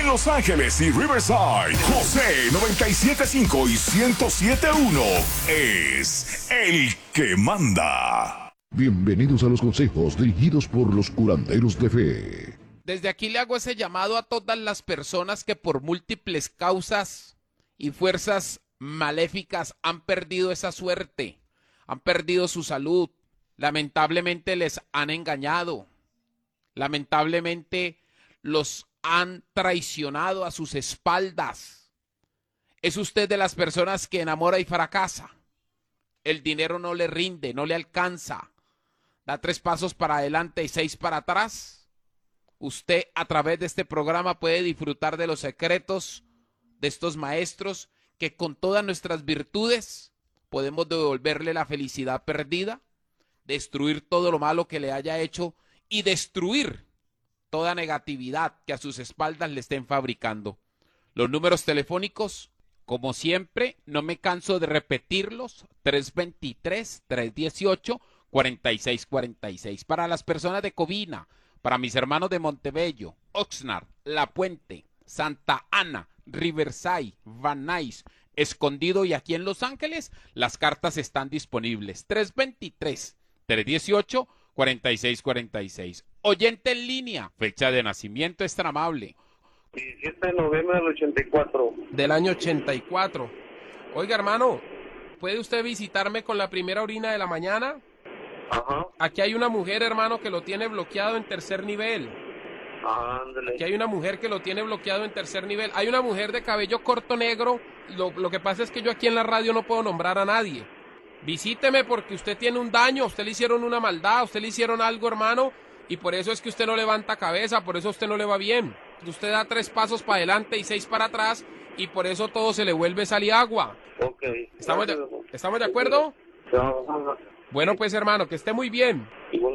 En Los Ángeles y Riverside, José 97.5 y 107.1 es el que manda. Bienvenidos a los consejos dirigidos por los curanderos de fe. Desde aquí le hago ese llamado a todas las personas que por múltiples causas y fuerzas maléficas han perdido esa suerte, han perdido su salud, lamentablemente les han engañado, lamentablemente los han traicionado a sus espaldas. ¿Es usted de las personas que enamora y fracasa? El dinero no le rinde, no le alcanza, da 3 pasos para adelante y 6 para atrás. Usted a través de este programa puede disfrutar de los secretos de estos maestros que con todas nuestras virtudes podemos devolverle la felicidad perdida, destruir todo lo malo que le haya hecho y destruir toda negatividad que a sus espaldas le estén fabricando. Los números telefónicos, como siempre, no me canso de repetirlos, 323-318-4646. Para las personas de Covina, para mis hermanos de Montebello, Oxnard, La Puente, Santa Ana, Riverside, Van Nuys, Escondido y aquí en Los Ángeles, las cartas están disponibles. 323-318-4646. Oyente en línea, fecha de nacimiento es tan amable. 17 de noviembre del 84. Del año 84. Oiga, hermano, ¿puede usted visitarme con la primera orina de la mañana? Ajá. Aquí hay una mujer, hermano, que lo tiene bloqueado en 3er nivel. Ándale. Aquí hay una mujer que lo tiene bloqueado en 3er nivel. Hay una mujer de cabello corto negro. Lo que pasa es que yo aquí en la radio no puedo nombrar a nadie. Visíteme porque usted tiene un daño, a usted le hicieron una maldad, a usted le hicieron algo, hermano, y por eso es que usted no levanta cabeza, por eso a usted no le va bien. Usted da 3 pasos para adelante y 6 para atrás, y por eso todo se le vuelve sal y agua. Ok. ¿Estamos de acuerdo? Bueno, pues, hermano, que esté muy bien.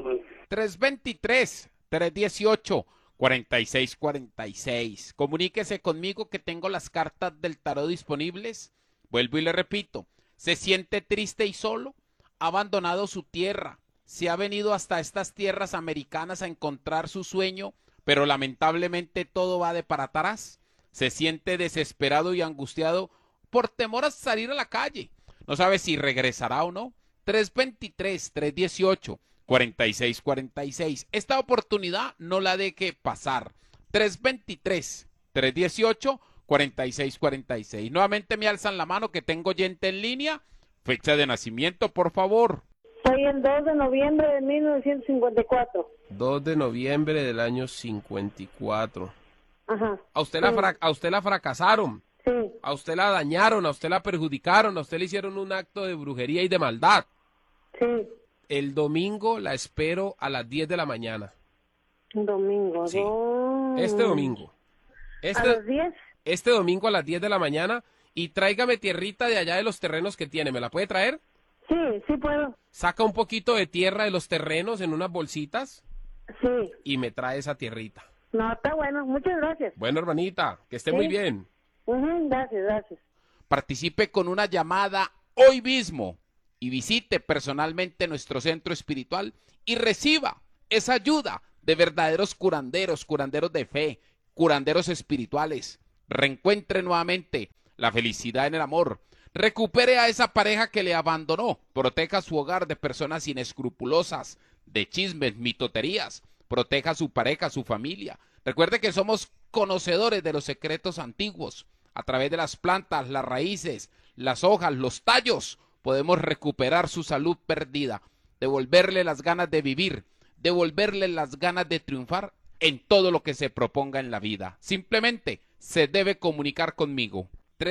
323-318-4646. Comuníquese conmigo que tengo las cartas del tarot disponibles. Vuelvo y le repito. Se siente triste y solo, ha abandonado su tierra, se ha venido hasta estas tierras americanas a encontrar su sueño, pero lamentablemente todo va de para atrás. Se siente desesperado y angustiado por temor a salir a la calle. No sabe si regresará o no. 323-318-4646. Esta oportunidad no la deje pasar. 323-318-4646. Nuevamente me alzan la mano que tengo oyente en línea. Fecha de nacimiento, por favor. Soy el 2 de noviembre de 1954. 2 de noviembre del año 54. Ajá. A usted la fracasaron. Sí. A usted la dañaron, a usted la perjudicaron, a usted le hicieron un acto de brujería y de maldad. Sí. El domingo la espero a las 10 de la mañana. Domingo. Sí. Este domingo. ¿A las 10? Este domingo a las 10 de la mañana. Y tráigame tierrita de allá de los terrenos que tiene. ¿Me la puede traer? Sí, sí puedo. Saca un poquito de tierra de los terrenos en unas bolsitas. Sí. Y me trae esa tierrita. No, está bueno. Muchas gracias. Bueno, hermanita, que esté muy bien. Gracias, gracias. Participe con una llamada hoy mismo y visite personalmente nuestro centro espiritual y reciba esa ayuda de verdaderos curanderos, curanderos de fe, curanderos espirituales. Reencuentre nuevamente la felicidad en el amor. Recupere a esa pareja que le abandonó. Proteja su hogar de personas inescrupulosas, de chismes, mitoterías. Proteja a su pareja, a su familia. Recuerde que somos conocedores de los secretos antiguos. A través de las plantas, las raíces, las hojas, los tallos, podemos recuperar su salud perdida, devolverle las ganas de vivir, devolverle las ganas de triunfar en todo lo que se proponga en la vida. Simplemente se debe comunicar conmigo.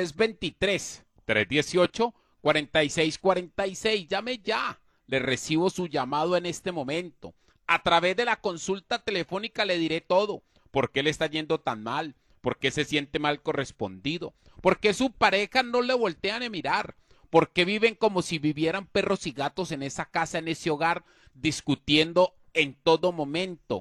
323-318-4646. Llame ya. Le recibo su llamado en este momento. A través de la consulta telefónica le diré todo. ¿Por qué le está yendo tan mal? ¿Por qué se siente mal correspondido? ¿Por qué su pareja no le voltean a mirar? ¿Por qué viven como si vivieran perros y gatos en esa casa, en ese hogar, discutiendo en todo momento?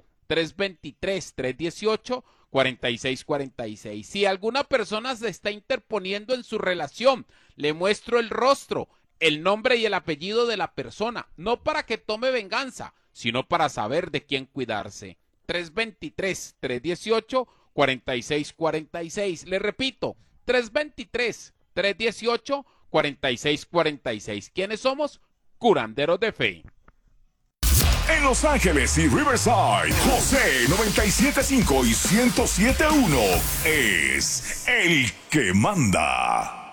323-318-4646. Si alguna persona se está interponiendo en su relación, le muestro el rostro, el nombre y el apellido de la persona, no para que tome venganza, sino para saber de quién cuidarse. 323-318-4646. 4646. Le repito, 323-318-4646. ¿Quiénes somos? Curanderos de Fe. En Los Ángeles y Riverside, José 97.5 y 107.1 es el que manda.